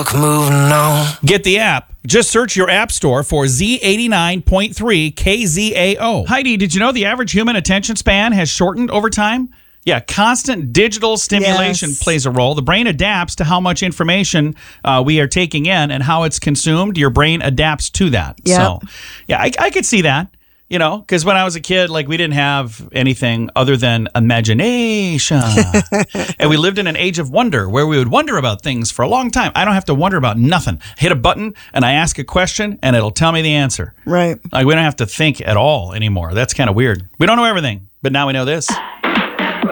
book, moving on. Get the app. Just search your app store for Z89.3 KZAO. Heidi, did you know the average human attention span has shortened over time? Yeah, constant digital stimulation plays a role. The brain adapts to how much information we are taking in and how it's consumed. Your brain adapts to that. Yep. So, yeah, I could see that. You know, because when I was a kid, like, we didn't have anything other than imagination. And we lived in an age of wonder where we would wonder about things for a long time. I don't have to wonder about nothing. Hit a button and I ask a question and it'll tell me the answer. Right. Like, we don't have to think at all anymore. That's kind of weird. We don't know everything, but now we know this.